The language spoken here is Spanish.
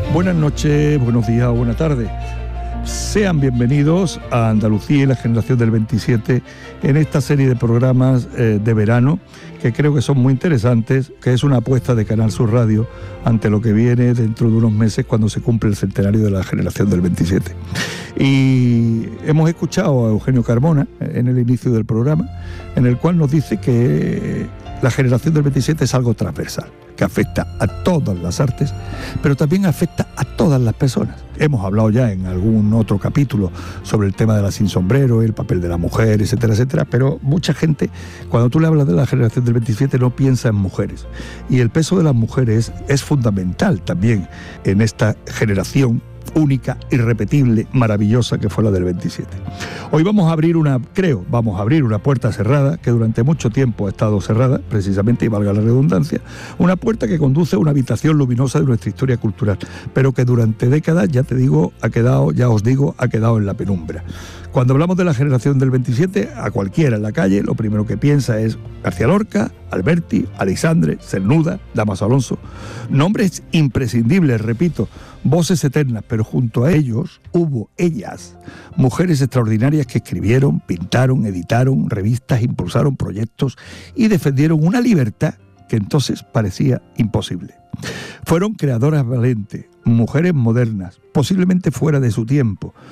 Buenas noches, buenos días o buenas tardes. Sean bienvenidos a Andalucía y la generación del 27 en esta serie de programas de verano que creo que son muy interesantes, que es una apuesta de Canal Sur Radio ante lo que viene dentro de unos meses cuando se cumple el centenario de la generación del 27. Y hemos escuchado a Eugenio Carmona en el inicio del programa, en el cual nos dice que la generación del 27 es algo transversal, que afecta a todas las artes, pero también afecta a todas las personas. Hemos hablado ya en algún otro capítulo sobre el tema de la sin sombrero, el papel de la mujer, etcétera, etcétera, pero mucha gente, cuando tú le hablas de la generación del 27, no piensa en mujeres. Y el peso de las mujeres es fundamental también en esta generación única, irrepetible, maravillosa que fue la del 27. Hoy vamos a abrir una puerta cerrada que durante mucho tiempo ha estado cerrada, precisamente, y valga la redundancia, una puerta que conduce a una habitación luminosa de nuestra historia cultural, pero que durante décadas, ya os digo, ha quedado en la penumbra. Cuando hablamos de la generación del 27, a cualquiera en la calle, lo primero que piensa es García Lorca, Alberti, Aleixandre, Cernuda, Dámaso Alonso. Nombres imprescindibles, repito, voces eternas, pero junto a ellos hubo ellas, mujeres extraordinarias que escribieron, pintaron, editaron revistas, impulsaron proyectos y defendieron una libertad que entonces parecía imposible. Fueron creadoras valentes, mujeres modernas, posiblemente fuera de su tiempo,